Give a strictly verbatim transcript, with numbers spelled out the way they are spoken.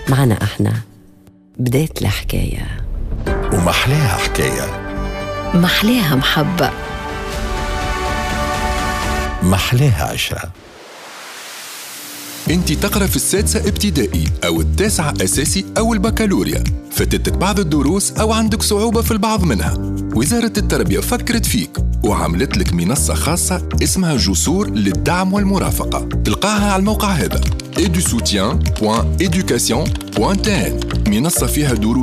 معنا احنا بداية الحكاية، ومحلاها حكاية، محلاها محبة، محلاها عشرة. انتي تقرأ في السادسة ابتدائي أو التاسعة أساسي أو البكالوريا، فاتتك بعض الدروس أو عندك صعوبة في البعض منها. وزارة التربية فكرت فيك وعملت لك منصة خاصة اسمها جسور للدعم والمرافقة. تلقاها على الموقع هذا إدوسوتيان دوت إدوكاسيون دوت تي إن. منصة فيها دروس